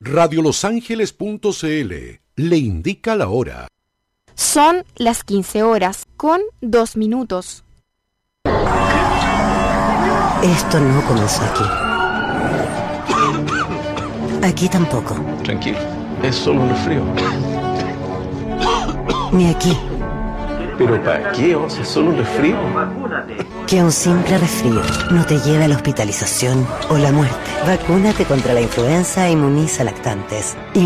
Radiolosangeles.cl le indica la hora. Son las 15 horas con 2 minutos. Esto no comenzó aquí. Aquí tampoco. Tranquilo, es solo un resfrío. Ni aquí. ¿Pero para qué? O sea, es solo un resfrío. Que un simple resfrío no te lleve a la hospitalización o la muerte. Vacúnate contra la influenza e inmuniza lactantes.